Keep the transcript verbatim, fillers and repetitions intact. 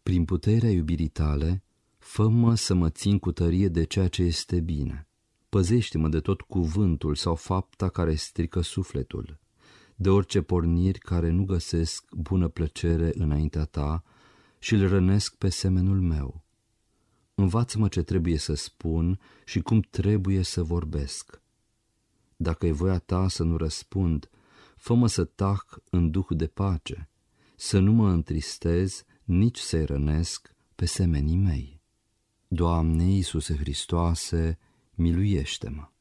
Prin puterea iubirii tale, fă-mă să mă țin cu tărie de ceea ce este bine. Păzește-mă de tot cuvântul sau fapta care strică sufletul, de orice porniri care nu găsesc bună plăcere înaintea ta și îl rănesc pe semenul meu. Învață-mă ce trebuie să spun și cum trebuie să vorbesc. Dacă e voia ta să nu răspund, fă-mă să tac în duh de pace, să nu mă întristez, nici să-i rănesc pe semenii mei. Doamne Iisuse Hristoase, miluiește-mă!